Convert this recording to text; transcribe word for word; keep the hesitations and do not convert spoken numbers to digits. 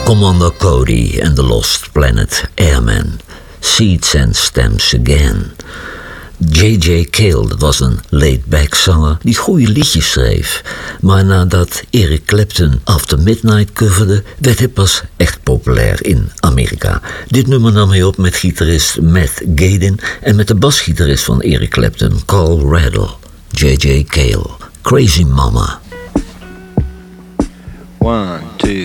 Commander Cody and the Lost Planet Airmen. Seeds and Stems Again. J J. Cale, dat was een laid-back zanger die goede liedjes schreef. Maar nadat Eric Clapton After Midnight coverde, werd hij pas echt populair in Amerika. Dit nummer nam hij op met gitarist Matt Gadin en met de basgitarist van Eric Clapton, Carl Raddle. J J. Cale, Crazy Mama. One, two.